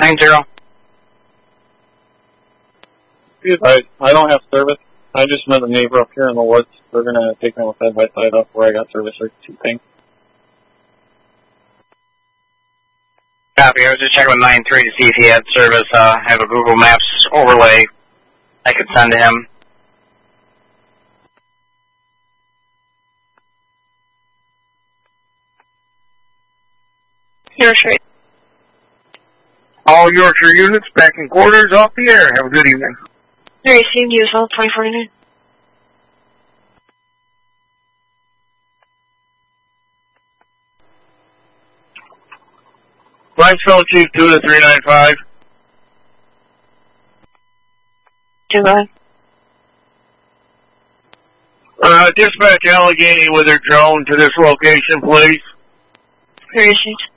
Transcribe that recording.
90. I don't have service. I just met a neighbor up here in the woods. They're going to take me side by side up where I got service or two things. Copy. I was just checking with 93 to see if he had service. I have a Google Maps overlay I could send to him. Yorkshire. All Yorkshire units back in quarters off the air. Have a good evening. Received USL 2049. Limestone Chief 2 to 395. Goodbye. Dispatch Allegheny with their drone to this location, please. Received.